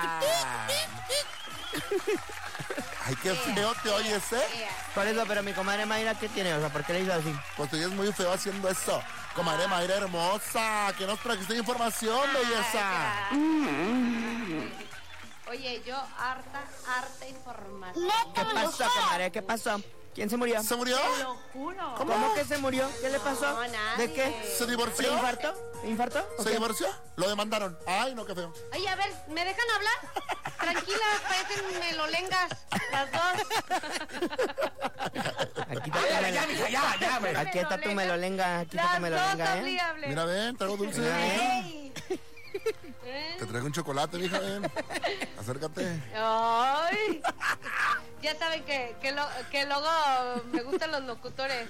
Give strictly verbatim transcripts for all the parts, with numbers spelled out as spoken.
Ay, qué feo te oyes, ¿eh? Por eso, pero mi comadre Mayra, ¿qué tiene? O sea, ¿por qué le hizo así? Pues te oyes muy feo haciendo eso. Comadre Mayra hermosa, que nos trajiste información, belleza. Oye, yo harta, harta información. ¿Qué pasó, comadre? ¿Qué pasó? ¿Quién se murió? ¿Se murió? Te lo juro. ¿Cómo, ¿Cómo que se murió? ¿Qué le pasó? No, nadie. ¿De qué? ¿Se divorció? ¿Infarto? ¿Infarto? ¿Se divorció? Lo demandaron. Ay, no, qué feo. Oye, a ver, ¿me dejan hablar? Tranquilas, parecen melolengas las dos. Aquí está, ya, ya, ya, ya, ya, aquí está tu melolenga, aquí está tu melolenga, ¿eh? Mira, ven, traigo dulce. Ey. Te traigo un chocolate, mija, ven. Acércate. Ay. Ya saben que, que, lo, que luego me gustan los locutores.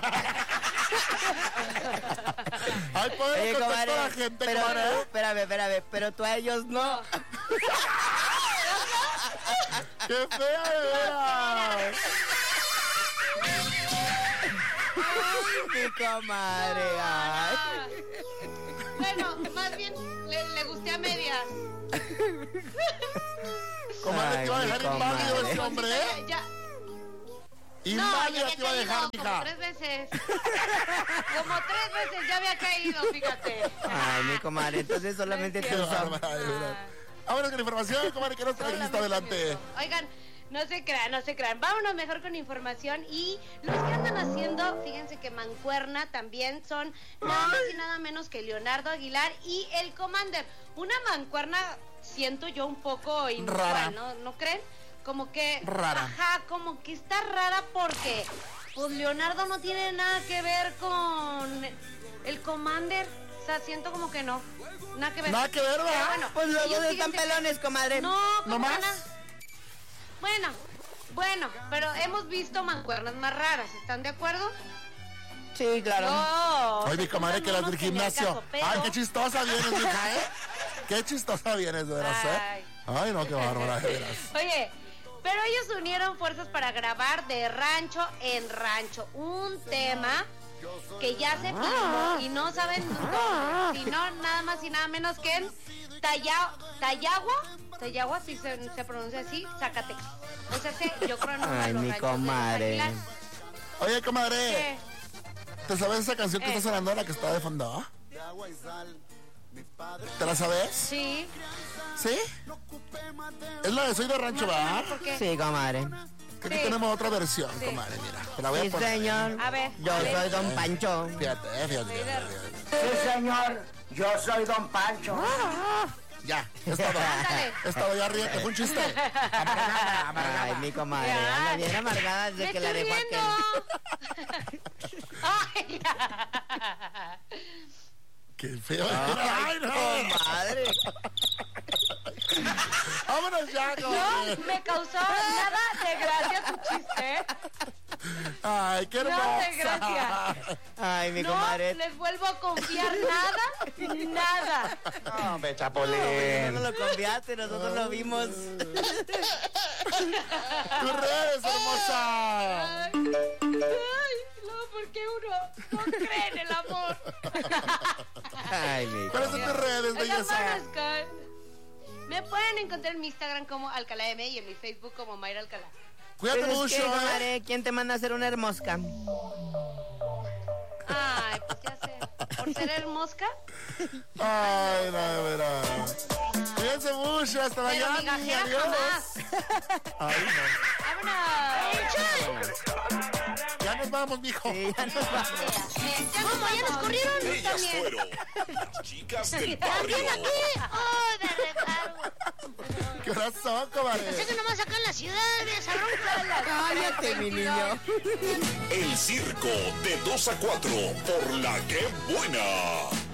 Ay, puede Oye, contestar comadre, a la gente, pero, comadre. espérame, espérame, pero tú a ellos no. ¡Qué fea, de veras! Ay, mi comadre, ay. Bueno, más bien le, le gusté a medias. Comadre, te iba a Ay, dejar mi inválido comadre. ese hombre, ¿eh? Ya. Inválida No, te iba a dejar, como mija. tres veces. Como tres veces ya había caído, fíjate. Ay, mi comadre, entonces solamente No es te Qué usó. bárbara, de veras. Vámonos con la información, comadre, que nos trajiste adelante. Oigan, no se crean, no se crean. Vámonos mejor con información. Y los que andan haciendo, fíjense que mancuerna también son nada más y nada menos que Leonardo Aguilar y el Commander. Una mancuerna, siento yo, un poco inusual, Rara. ¿no? ¿No creen? Como que... Rara. Ajá, como que está rara porque pues Leonardo no tiene nada que ver con el Commander. O sea, siento como que no. Nada que ver. Nada que ver, ¿verdad? Pero bueno, Pues los ellos dos están fíjense que- pelones, comadre. No, ¿No ¿cómo más? que nada? Bueno, bueno, pero hemos visto mancuernas más raras, ¿están de acuerdo? Sí, claro. No. Ay, mi se comadre, que las juntan del unos en el gimnasio. caso, pero- Ay, qué chistosa vienes, mija, ¿eh? Qué chistosa vienes, de veras, ¿eh? Ay. Ay, no, qué bárbara, de veras. Oye, pero ellos unieron fuerzas para grabar de rancho en rancho un tema que ya se filmó y no saben dónde, sino nada más y nada menos que en Taya, Tayagua, Tayagua, si se, se pronuncia así, Zacatecas. O sea, sí, yo creo en uno de Ay, los mi ranchos de comadre. Aguilar. Oye, comadre, ¿Qué? ¿te sabes esa canción que Eh. está sonando, la que está de fondo? ¿Te la sabes? Sí. ¿Sí? Es la de Soy de Rancho, ¿verdad? ¿Por qué? Sí, comadre. Que aquí Sí. tenemos otra versión, Sí. comadre, mira. Te la voy Sí, a poner. señor. A ver, Yo a ver. soy Don Pancho. Fíjate, eh, fíjate, Soy de- fíjate, fíjate. Sí, señor, yo soy Don Pancho. Ya, es todo. Ándale. Es todo, ya ríete, fue un chiste. Amargada, amargada. Ay, mi comadre. Ya. Anda bien amargada desde Me que la estoy dejó riendo. Ay, ya. Qué feo. Ay, Ay, no. comadre. Vámonos ya, No, comadre. me causó nada de gracia tu chiste, ¿eh? Ay, qué No, hermosa. de gracia. Ay, mi No comadre. les vuelvo a confiar nada, nada. No, me No chapolín. lo confiaste, nosotros lo vimos. Tus redes, hermosa. Ay, ay, no, porque uno no cree en el amor. Ay, mi ¿Cuáles son tus redes, Oigan, belleza? vámonos con- Me pueden encontrar en mi Instagram como Alcalá M y en mi Facebook como Mayra Alcalá. Cuídate Pero es mucho, que, ¿eh? comadre, ¿quién te manda a hacer una hermosca? Ay, pues ya sé. Por ser hermosca. Ay, no, de veras. Cuídense mucho, hasta Pero mañana. migajera Adiós. jamás. Ay, no. ¡Vámonos! Ya nos vamos, mijo. Sí, ya nos vamos. ¿Cómo? ¿Ya nos corrieron? Ellas También. fueron las chicas del barrio. ¿También aquí? ¡Oh, de recargo! ¿Qué horas son, comadre? Sé que nomás acá en la ciudad de Sarronca. Cállate, mi niño. El circo de dos a cuatro por la que buena.